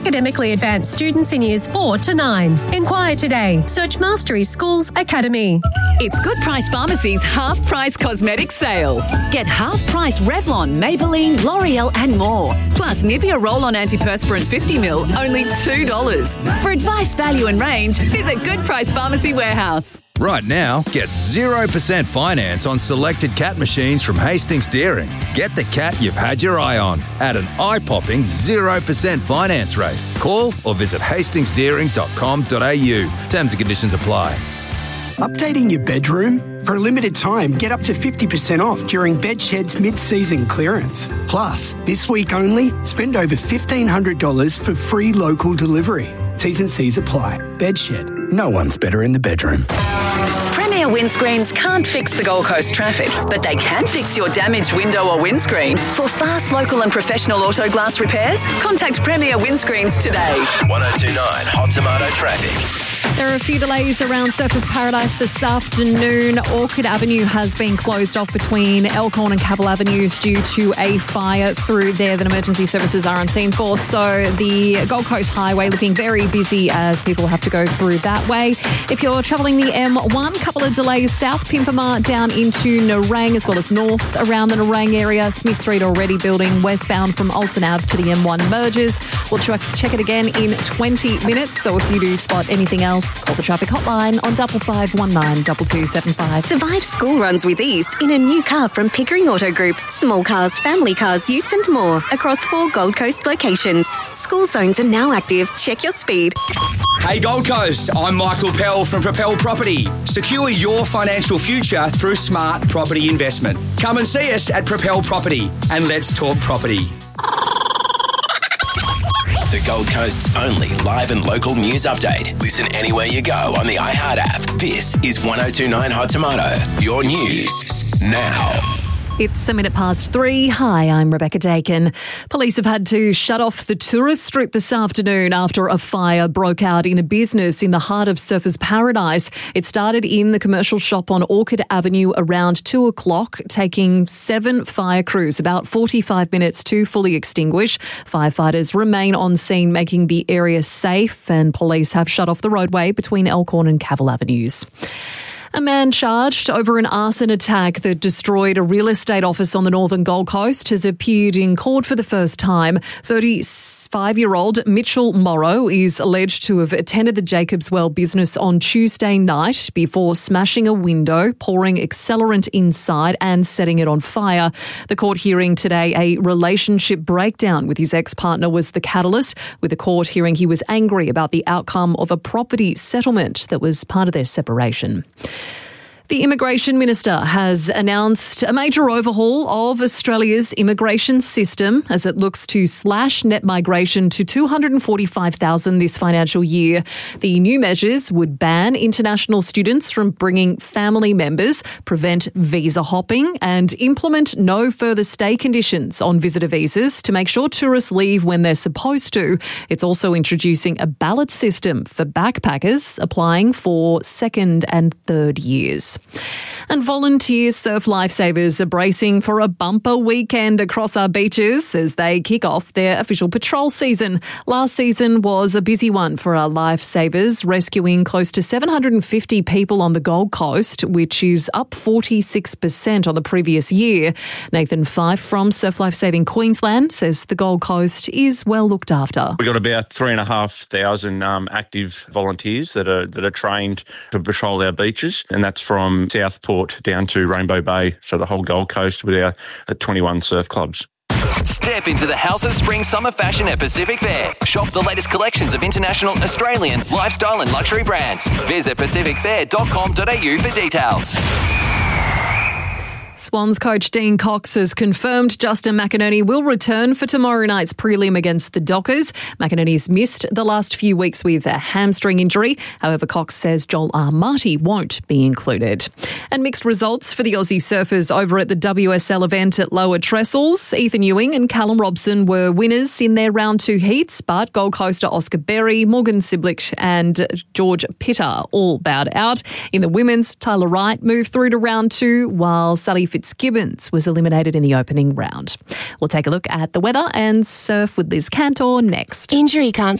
Academically advanced students in years 4 to 9. Inquire today. Search Mastery Schools Academy. It's Good Price Pharmacy's half-price cosmetic sale. Get half-price Revlon, Maybelline, L'Oreal and more. Plus Nivea Roll-On Antiperspirant 50ml, only $2. For advice, value and range, visit Good Price Pharmacy Warehouse. Right now, get 0% finance on selected cat machines from Hastings Deering. Get the cat you've had your eye on at an eye-popping 0% finance rate. Call or visit hastingsdeering.com.au. Terms and conditions apply. Updating your bedroom? For a limited time, get up to 50% off during Bedshed's mid-season clearance. Plus, this week only, spend over $1,500 for free local delivery. T's and C's apply. Bedshed. No one's better in the bedroom. Premier Windscreens can't fix the Gold Coast traffic, but they can fix your damaged window or windscreen. For fast, local and professional auto glass repairs, contact Premier Windscreens today. 1029 Hot Tomato Traffic. There are a few delays around Surfers Paradise this afternoon. Orchid Avenue has been closed off between Elkhorn and Cavill Avenues due to a fire through there that emergency services are on scene for. So the Gold Coast Highway looking very busy as people have to go through that way. If you're travelling the M1, couple of delays south Pimpama down into Nerang as well as north around the Nerang area. Smith Street already building westbound from Olsen Ave to the M1 merges. We'll check it again in 20 minutes. So if you do spot anything else, call the traffic hotline on 5519 2275. Survive school runs with ease in a new car from Pickering Auto Group. Small cars, family cars, utes and more across 4 Gold Coast locations. School zones are now active. Check your speed. Hey Gold Coast, I'm Michael Pell from Propel Property. Secure your financial future through smart property investment. Come and see us at Propel Property and let's talk property. The Gold Coast's only live and local news update. Listen anywhere you go on the iHeart app. This is 1029 Hot Tomato. Your news now. It's 3:01. Hi, I'm Rebecca Dakin. Police have had to shut off the tourist strip this afternoon after a fire broke out in a business in the heart of Surfers Paradise. It started in the commercial shop on Orchid Avenue around 2 o'clock, taking 7 fire crews about 45 minutes to fully extinguish. Firefighters remain on scene, making the area safe, and police have shut off the roadway between Elkhorn and Cavill Avenues. A man charged over an arson attack that destroyed a real estate office on the northern Gold Coast has appeared in court for the first time. 35-year-old Mitchell Morrow is alleged to have attended the Jacobs Well business on Tuesday night before smashing a window, pouring accelerant inside and setting it on fire. The court hearing today, a relationship breakdown with his ex-partner was the catalyst. With the court hearing, he was angry about the outcome of a property settlement that was part of their separation. The Immigration Minister has announced a major overhaul of Australia's immigration system as it looks to slash net migration to 245,000 this financial year. The new measures would ban international students from bringing family members, prevent visa hopping and implement no further stay conditions on visitor visas to make sure tourists leave when they're supposed to. It's also introducing a ballot system for backpackers applying for second and third years. And volunteer surf lifesavers are bracing for a bumper weekend across our beaches as they kick off their official patrol season. Last season was a busy one for our lifesavers, rescuing close to 750 people on the Gold Coast, which is up 46% on the previous year. Nathan Fife from Surf Lifesaving Queensland says the Gold Coast is well looked after. We've got about 3,500 active volunteers that are trained to patrol our beaches, and that's from Southport down to Rainbow Bay, so the whole Gold Coast with our 21 surf clubs. Step into the House of Spring summer fashion at Pacific Fair. Shop the latest collections of international, Australian, lifestyle and luxury brands. Visit pacificfair.com.au for details. Swans coach Dean Cox has confirmed Justin McInerney will return for tomorrow night's prelim against the Dockers. McInerney's missed the last few weeks with a hamstring injury. However, Cox says Joel Armati won't be included. And mixed results for the Aussie surfers over at the WSL event at Lower Trestles. Ethan Ewing and Callum Robson were winners in their round 2 heats, but Gold Coaster Oscar Berry, Morgan Siblick and George Pitter all bowed out. In the women's, Tyler Wright moved through to round 2, while Sally Fitzgibbons was eliminated in the opening round. We'll take a look at the weather and surf with Liz Cantor next. Injury can't